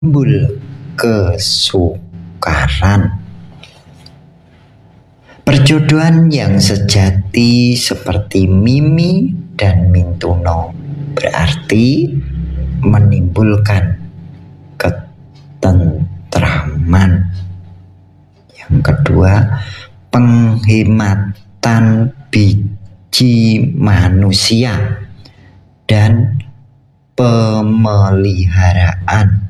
timbul kesukaran. Perjodohan yang sejati seperti Mimi dan Mintuno berarti menimbulkan ketentraman. Yang kedua, penghematan biji manusia dan pemeliharaan.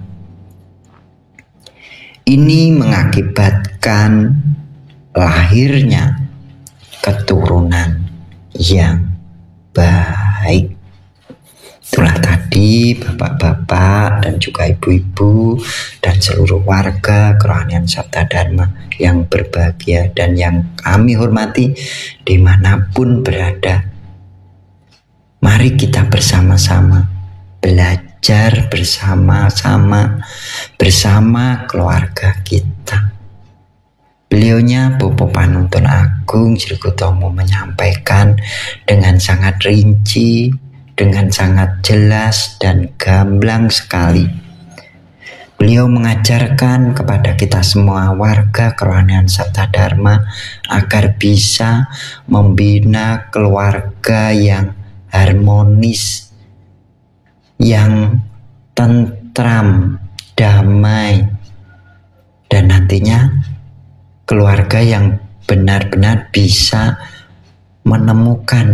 Ini mengakibatkan lahirnya keturunan yang baik. Itulah tadi bapak-bapak dan juga ibu-ibu dan seluruh warga Kerohanian Sabta Dharma yang berbahagia dan yang kami hormati dimanapun berada. Mari kita bersama-sama belajar bersama-sama bersama keluarga kita. Beliaunya Bopo Panuntun Agung Sri Kutomo menyampaikan dengan sangat rinci, dengan sangat jelas dan gamblang sekali. Beliau mengajarkan kepada kita semua warga Kerohanian Sabta Dharma agar bisa membina keluarga yang harmonis, yang tentram, damai, dan nantinya keluarga yang benar-benar bisa menemukan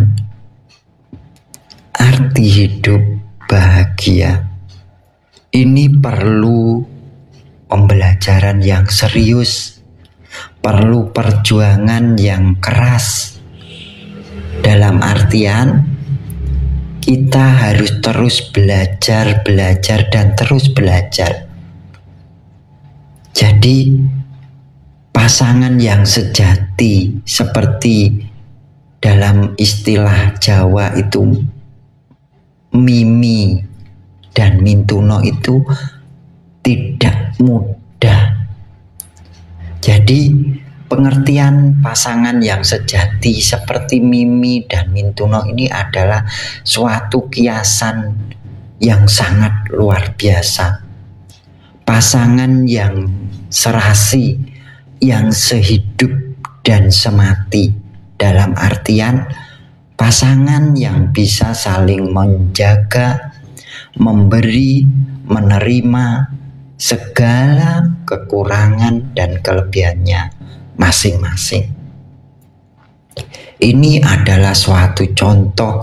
arti hidup bahagia. Ini perlu pembelajaran yang serius, perlu perjuangan yang keras. Dalam artian kita harus terus belajar dan terus belajar. Jadi pasangan yang sejati seperti dalam istilah Jawa itu Mimi dan Mintuno itu tidak mudah. Jadi pengertian pasangan yang sejati seperti Mimi dan Mintuno ini adalah suatu kiasan yang sangat luar biasa. Pasangan yang serasi, yang sehidup dan semati, dalam artian pasangan yang bisa saling menjaga, memberi, menerima segala kekurangan dan kelebihannya masing-masing. Ini adalah suatu contoh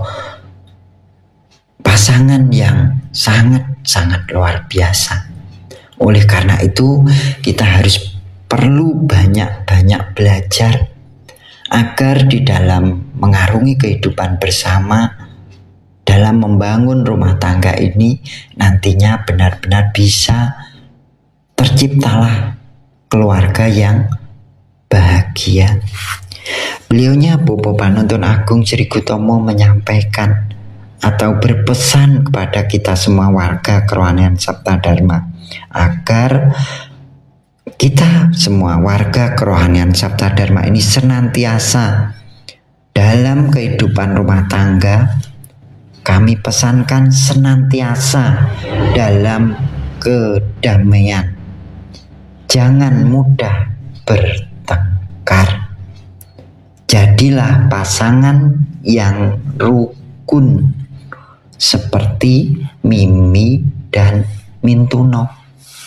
pasangan yang sangat-sangat luar biasa. Oleh karena itu kita harus perlu banyak-banyak belajar agar di dalam mengarungi kehidupan bersama, dalam membangun rumah tangga ini nantinya benar-benar bisa terciptalah keluarga yang bahagia. Beliaunya Bopo Panuntun Agung Sri Kutomo menyampaikan atau berpesan kepada kita semua warga Kerohanian Sabta Dharma agar kita semua warga Kerohanian Sabta Dharma ini senantiasa dalam kehidupan rumah tangga, kami pesankan senantiasa dalam kedamaian. Jangan mudah bertengkar. Jadilah pasangan yang rukun seperti Mimi dan Mintuno.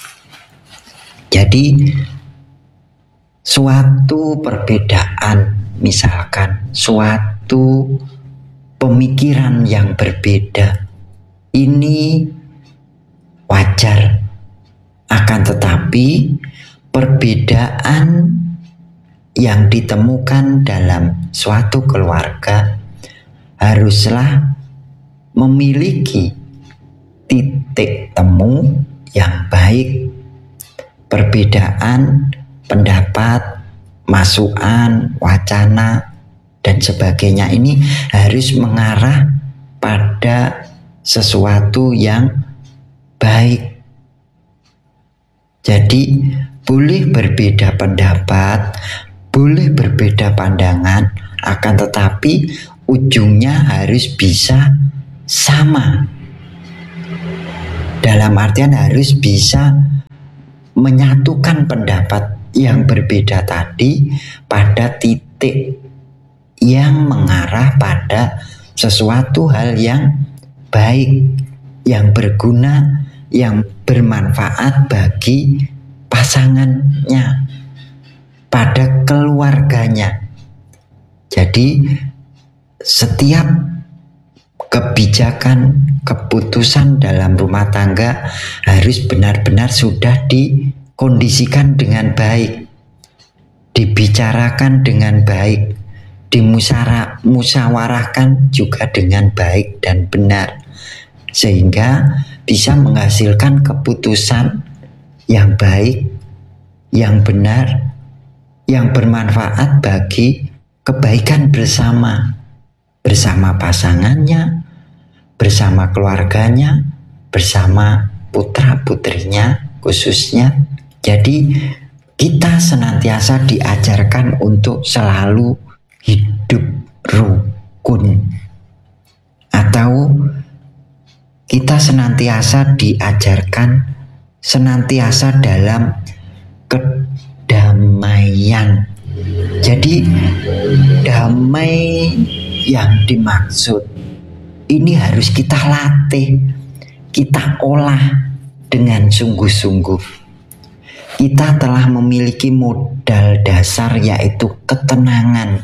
Jadi suatu perbedaan, misalkan suatu pemikiran yang berbeda, ini wajar. Akan tetapi perbedaan yang ditemukan dalam suatu keluarga haruslah memiliki titik temu yang baik. Perbedaan pendapat, masukan, wacana, dan sebagainya ini harus mengarah pada sesuatu yang baik. Jadi boleh berbeda pendapat, boleh berbeda pandangan, akan tetapi ujungnya harus bisa sama. Dalam artian harus bisa menyatukan pendapat yang berbeda tadi pada titik yang mengarah pada sesuatu hal yang baik, yang berguna, yang bermanfaat bagi pasangannya, pada keluarganya. Jadi setiap kebijakan, keputusan dalam rumah tangga harus benar-benar sudah dikondisikan dengan baik, dibicarakan dengan baik, dimusyawarahkan juga dengan baik dan benar, sehingga bisa menghasilkan keputusan yang baik, yang benar, yang bermanfaat bagi kebaikan bersama pasangannya, bersama keluarganya, bersama putra-putrinya khususnya. Jadi kita senantiasa diajarkan untuk selalu hidup rukun, atau kita senantiasa diajarkan senantiasa dalam kedamaian. Jadi damai yang dimaksud ini harus kita latih, kita olah dengan sungguh-sungguh. Kita telah memiliki modal dasar, yaitu ketenangan.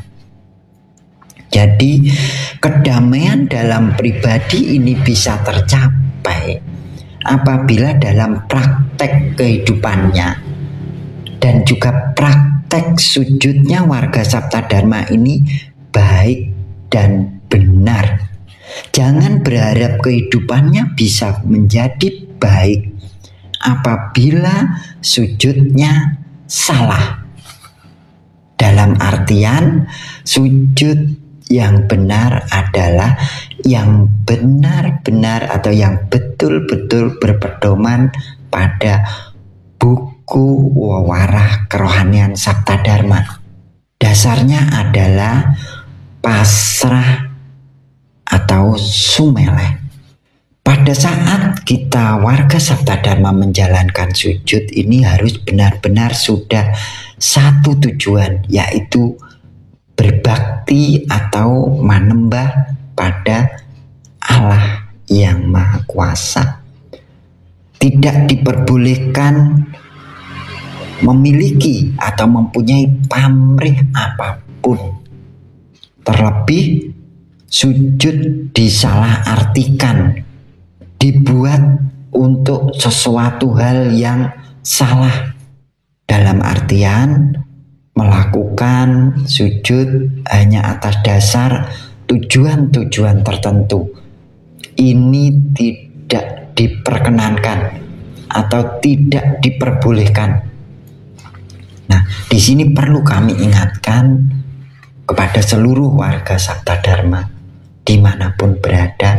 Jadi kedamaian dalam pribadi ini bisa tercapai apabila dalam praktek kehidupannya dan juga praktek sujudnya warga Sabta Dharma ini baik dan benar. Jangan berharap kehidupannya bisa menjadi baik apabila sujudnya salah. Dalam artian sujud yang benar adalah yang benar-benar atau yang betul-betul berpedoman pada buku Wewarah Kerohanian Sabta Dharma. Dasarnya adalah pasrah atau sumeleh. Pada saat kita warga Sabta Dharma menjalankan sujud ini harus benar-benar sudah satu tujuan, yaitu berbakti atau menembah pada Allah yang Maha Kuasa. Tidak diperbolehkan memiliki atau mempunyai pamrih apapun. Terlebih sujud disalahartikan, dibuat untuk sesuatu hal yang salah, dalam artian melakukan sujud hanya atas dasar tujuan-tujuan tertentu. Ini tidak diperkenankan atau tidak diperbolehkan. Nah, di sini perlu kami ingatkan kepada seluruh warga Sabta Dharma dimanapun berada.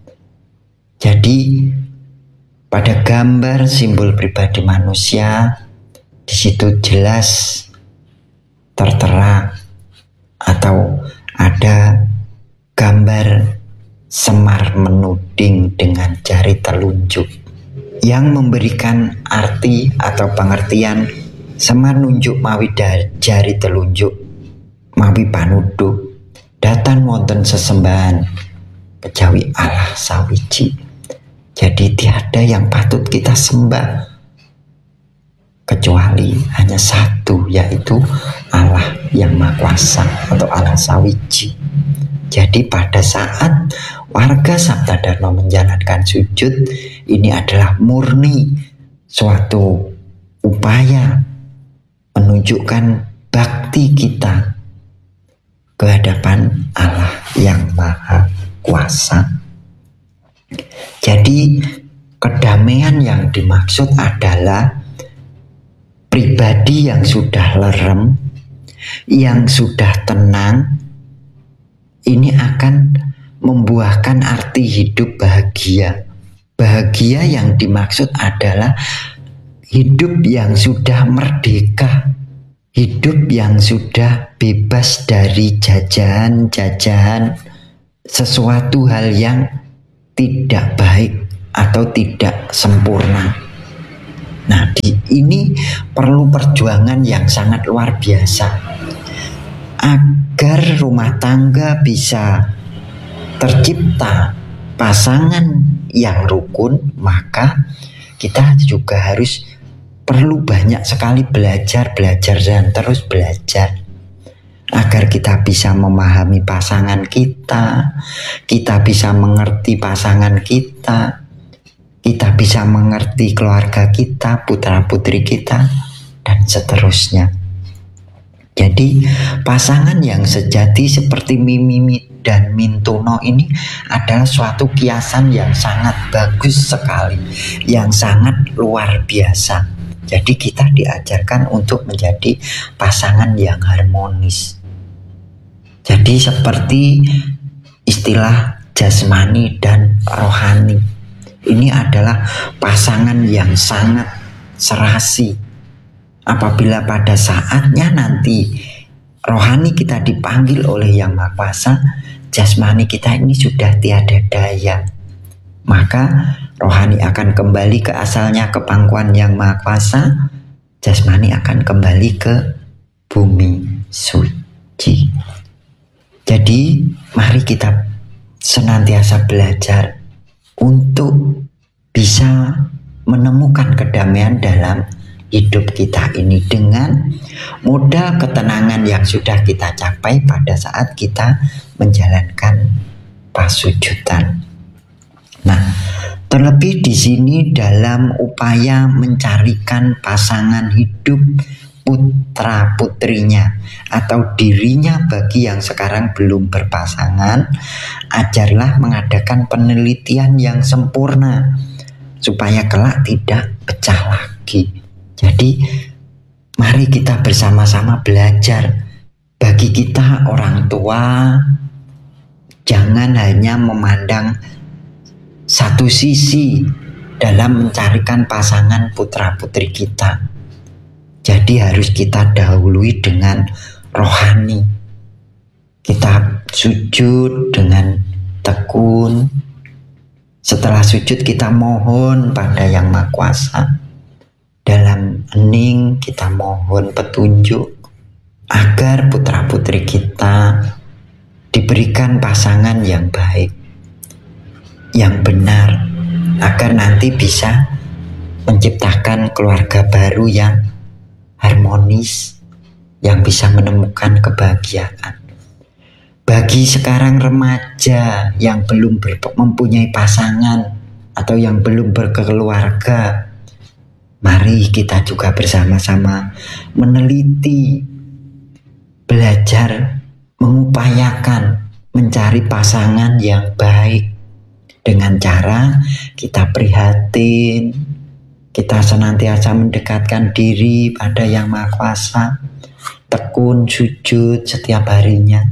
Jadi pada gambar simbol pribadi manusia di situ jelas tertera atau ada gambar Semar menuding dengan jari telunjuk yang memberikan arti atau pengertian Semar nunjuk mawi jari telunjuk mawi panuduh datan wonten sesembahan kejawi Allah sawiji. Jadi tiada yang patut kita sembah kecuali hanya satu, yaitu Allah yang Maha Kuasa atau Allah Sawiji. Jadi pada saat warga Sabta Dharma menjalankan sujud, ini adalah murni suatu upaya menunjukkan bakti kita ke hadapan Allah yang Maha Kuasa. Jadi kedamaian yang dimaksud adalah pribadi yang sudah lerem, yang sudah tenang, ini akan membuahkan arti hidup bahagia. Bahagia yang dimaksud adalah hidup yang sudah merdeka, hidup yang sudah bebas dari jajahan-jajahan sesuatu hal yang tidak baik atau tidak sempurna. Nah, ini perlu perjuangan yang sangat luar biasa agar rumah tangga bisa tercipta pasangan yang rukun. Maka kita juga harus perlu banyak sekali belajar dan terus belajar agar kita bisa memahami pasangan kita bisa mengerti pasangan kita bisa mengerti keluarga kita, putra-putri kita, dan seterusnya. Jadi pasangan yang sejati seperti Mimi dan Mintono ini adalah suatu kiasan yang sangat bagus sekali, yang sangat luar biasa. Jadi kita diajarkan untuk menjadi pasangan yang harmonis. Jadi seperti istilah jasmani dan rohani, ini adalah pasangan yang sangat serasi. Apabila pada saatnya nanti rohani kita dipanggil oleh Yang Maha Kuasa, jasmani kita ini sudah tiada daya. Maka rohani akan kembali ke asalnya, ke pangkuan Yang Maha Kuasa. Jasmani akan kembali ke bumi suci. Jadi mari kita senantiasa belajar untuk bisa menemukan kedamaian dalam hidup kita ini dengan modal ketenangan yang sudah kita capai pada saat kita menjalankan pasujudan. Nah, terlebih di sini dalam upaya mencarikan pasangan hidup putra putrinya atau dirinya bagi yang sekarang belum berpasangan, ajarlah mengadakan penelitian yang sempurna supaya kelak tidak pecah lagi. Jadi mari kita bersama-sama belajar. Bagi kita orang tua, jangan hanya memandang satu sisi dalam mencarikan pasangan putra putri kita. Jadi harus kita dahului dengan rohani. Kita sujud dengan tekun. Setelah sujud kita mohon pada Yang Maha Kuasa. Dalam hening kita mohon petunjuk agar putra putri kita diberikan pasangan yang baik, yang benar, agar nanti bisa menciptakan keluarga baru yang harmonis, yang bisa menemukan kebahagiaan. Bagi sekarang remaja yang belum mempunyai pasangan atau yang belum berkeluarga, mari kita juga bersama-sama meneliti, belajar, mengupayakan mencari pasangan yang baik dengan cara kita prihatin, kita senantiasa mendekatkan diri pada Yang Maha Kuasa, tekun sujud setiap harinya.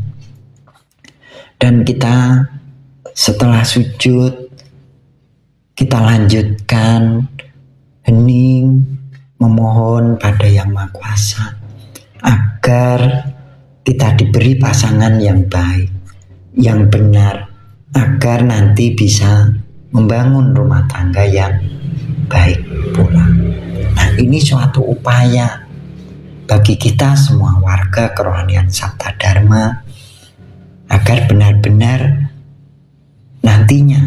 Dan kita setelah sujud, kita lanjutkan hening memohon pada Yang Maha Kuasa agar kita diberi pasangan yang baik, yang benar, agar nanti bisa membangun rumah tangga yang baik pula. Nah, ini suatu upaya bagi kita semua warga kerohanian Sabta Dharma agar benar-benar nantinya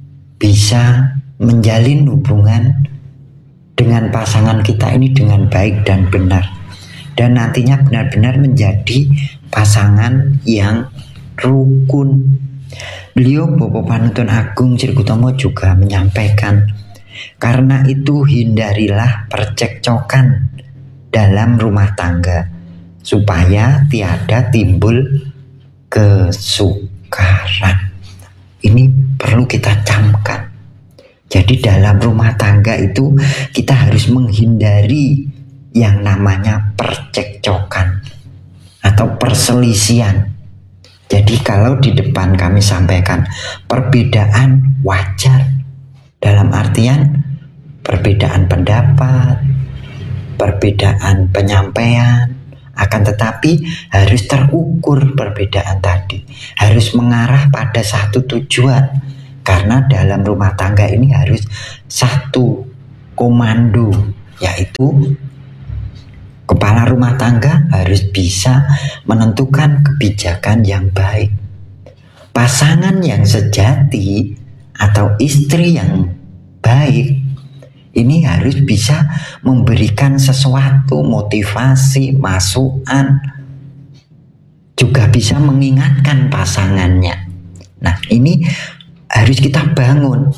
bisa menjalin hubungan dengan pasangan kita ini dengan baik dan benar, dan nantinya benar-benar menjadi pasangan yang rukun. Beliau Bapak Panuntun Agung Sri Kutomo juga menyampaikan, karena itu hindarilah percekcokan dalam rumah tangga supaya tiada timbul kesukaran. Ini perlu kita camkan. Jadi dalam rumah tangga itu kita harus menghindari yang namanya percekcokan atau perselisihan. Jadi kalau di depan kami sampaikan perbedaan wajar, dalam artian perbedaan pendapat, perbedaan penyampaian, akan tetapi harus terukur perbedaan tadi, harus mengarah pada satu tujuan. Karena dalam rumah tangga ini harus satu komando, yaitu kepala rumah tangga harus bisa menentukan kebijakan yang baik. Pasangan yang sejati atau istri yang baik ini harus bisa memberikan sesuatu, motivasi, masukan, juga bisa mengingatkan pasangannya. Nah, ini harus kita bangun.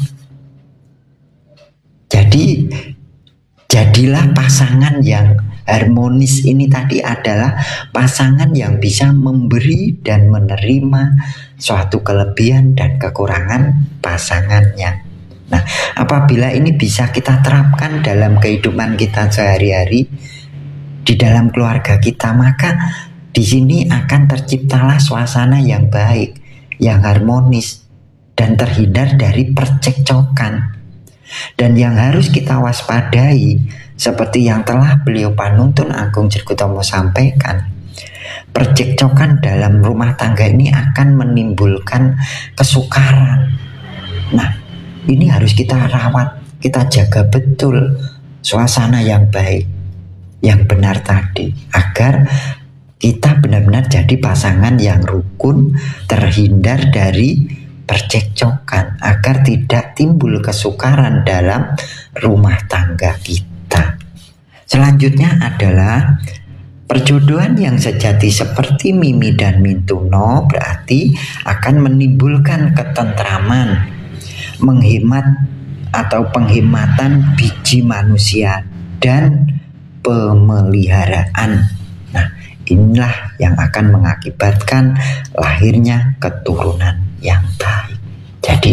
Jadi, jadilah pasangan yang harmonis. Ini tadi adalah pasangan yang bisa memberi dan menerima suatu kelebihan dan kekurangan pasangannya. Nah, apabila ini bisa kita terapkan dalam kehidupan kita sehari-hari, di dalam keluarga kita, maka di sini akan terciptalah suasana yang baik, yang harmonis, dan terhindar dari percekcokan. Dan yang harus kita waspadai, seperti yang telah beliau Panuntun Agung Jirgotomo sampaikan, percekcokan dalam rumah tangga ini akan menimbulkan kesukaran. Nah, ini harus kita rawat, kita jaga betul suasana yang baik, yang benar tadi, agar kita benar-benar jadi pasangan yang rukun, terhindar dari percekcokan, agar tidak timbul kesukaran dalam rumah tangga kita. Selanjutnya adalah perjodohan yang sejati seperti Mimi dan Mintuno berarti akan menimbulkan ketentraman, menghemat atau penghematan biji manusia dan pemeliharaan. Nah, inilah yang akan mengakibatkan lahirnya keturunan yang baik. Jadi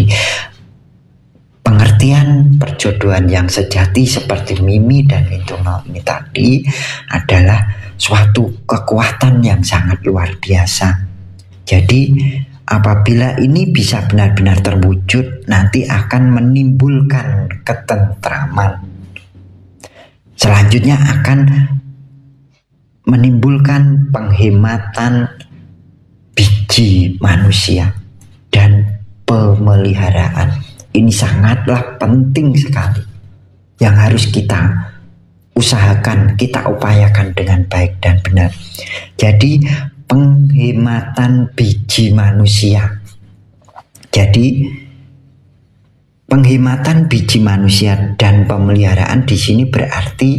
pengertian perjodohan yang sejati seperti Mimi dan Mintuno ini tadi adalah suatu kekuatan yang sangat luar biasa. Jadi apabila ini bisa benar-benar terwujud, nanti akan menimbulkan ketentraman. Selanjutnya akan menimbulkan penghematan biji manusia dan pemeliharaan. Ini sangatlah penting sekali yang harus kita usahakan, kita upayakan dengan baik dan benar. Jadi penghematan biji manusia. Jadi penghematan biji manusia dan pemeliharaan di sini berarti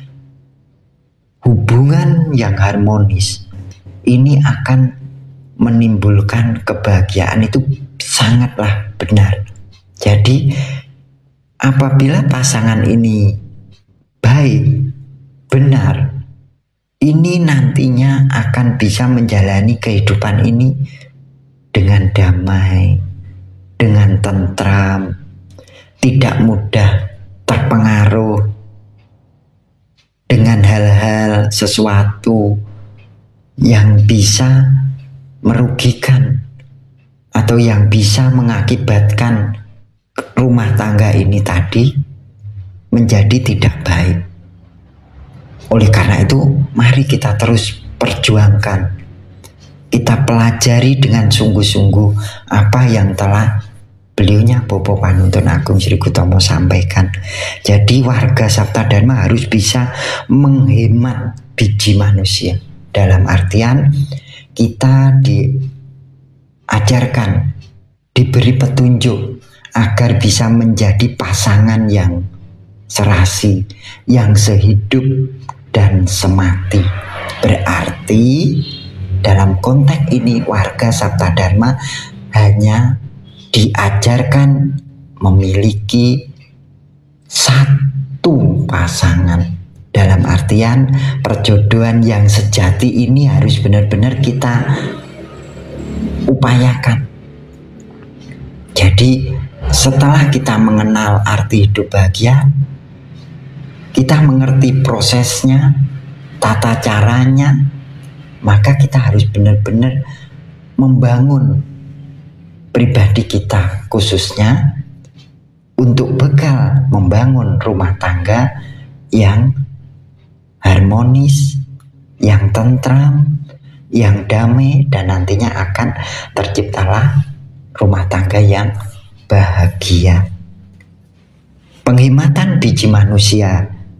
hubungan yang harmonis ini akan menimbulkan kebahagiaan, itu sangatlah benar. Jadi apabila pasangan ini baik, benar, ini nantinya akan bisa menjalani kehidupan ini dengan damai, dengan tentram, tidak mudah terpengaruh dengan hal-hal sesuatu yang bisa merugikan atau yang bisa mengakibatkan rumah tangga ini tadi menjadi tidak baik. Oleh karena itu, mari kita terus perjuangkan, kita pelajari dengan sungguh-sungguh apa yang telah beliaunya Bopo Panuntun Agung Jirgotomo sampaikan. Jadi warga Saptadharma harus bisa menghemat biji manusia. Dalam artian kita diajarkan, diberi petunjuk agar bisa menjadi pasangan yang serasi, yang sehidup dan semati. Berarti dalam konteks ini warga Saptadharma hanya diajarkan memiliki satu pasangan. Dalam artian perjodohan yang sejati ini harus benar-benar kita upayakan. Jadi setelah kita mengenal arti hidup bahagia, kita mengerti prosesnya, tata caranya, maka kita harus benar-benar membangun pribadi kita, khususnya untuk bekal membangun rumah tangga yang harmonis, yang tentram, yang damai, dan nantinya akan terciptalah rumah tangga yang bahagia. Penghematan biji manusia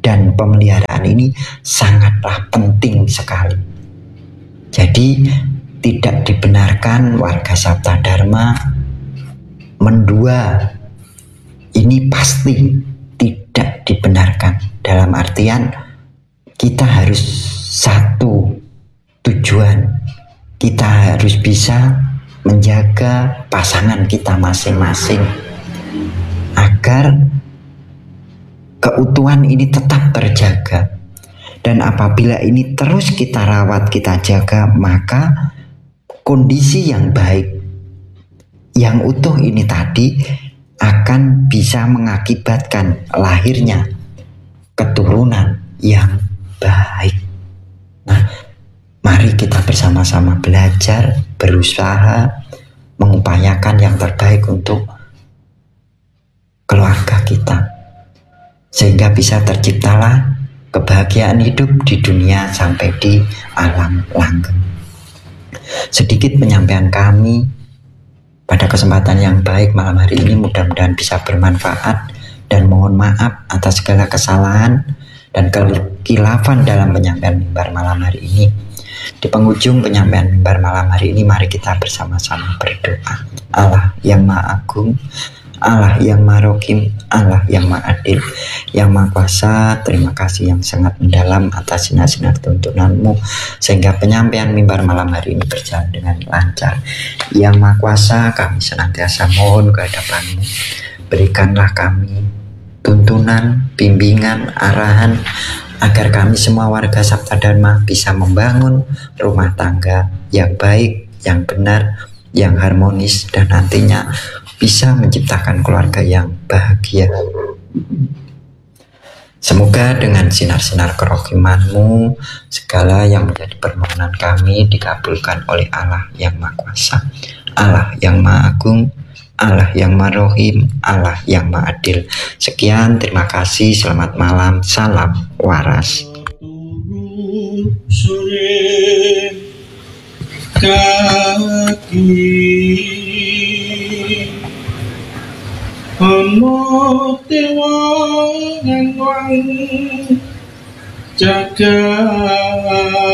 dan pemeliharaan ini sangatlah penting sekali. Jadi tidak dibenarkan warga Sabta Dharma mendua. Ini pasti tidak dibenarkan. Dalam artian kita harus satu tujuan. Kita harus bisa menjaga pasangan kita masing-masing agar keutuhan ini tetap terjaga. Dan apabila ini terus kita rawat, kita jaga, maka kondisi yang baik, yang utuh ini tadi akan bisa mengakibatkan lahirnya keturunan yang baik. Nah, mari kita bersama-sama belajar, berusaha, mengupayakan yang terbaik untuk keluarga kita, sehingga bisa terciptalah kebahagiaan hidup di dunia sampai di alam langgeng. Sedikit penyampaian kami pada kesempatan yang baik malam hari ini, mudah-mudahan bisa bermanfaat, dan mohon maaf atas segala kesalahan dan kekilafan dalam penyampaian mimbar malam hari ini. Di penghujung penyampaian mimbar malam hari ini, mari kita bersama-sama berdoa. Allah yang Maha Agung, Allah yang Maha Rohim, Allah yang Maha Adil, yang Maha Kuasa, terima kasih yang sangat mendalam atas sinar-sinar tuntunanmu sehingga penyampaian mimbar malam hari ini berjalan dengan lancar. Yang Maha Kuasa, kami senantiasa mohon kehadapanmu, berikanlah kami tuntunan, bimbingan, arahan agar kami semua warga Sabta Dharma bisa membangun rumah tangga yang baik, yang benar, yang harmonis, dan nantinya bisa menciptakan keluarga yang bahagia. Semoga dengan sinar-sinar kerohiman-Mu, segala yang menjadi permohonan kami dikabulkan oleh Allah yang Maha Kuasa, Allah yang Maha Agung, Allah yang Maha Rohim, Allah yang Maha Adil. Sekian, terima kasih, selamat malam, salam waras. Ono tewangan wang jagat